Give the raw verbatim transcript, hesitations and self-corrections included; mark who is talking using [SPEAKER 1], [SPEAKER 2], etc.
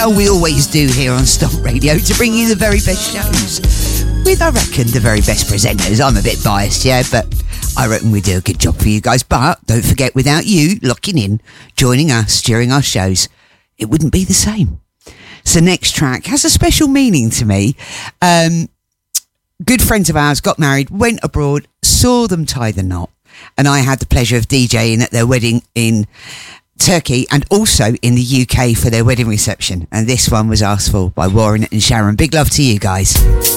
[SPEAKER 1] Well, we always do here on Stomp Radio to bring you the very best shows. With, I reckon, the very best presenters. I'm a bit biased, yeah, but I reckon we do a good job for you guys. But don't forget, without you locking in, joining us during our shows, it wouldn't be the same. So next track has a special meaning to me. Um, good friends of ours got married, went abroad, saw them tie the knot, and I had the pleasure of DJing at their wedding in Turkey and also in the U K for their wedding reception. And this one was asked for by Warren and Sharon. Big love to you guys.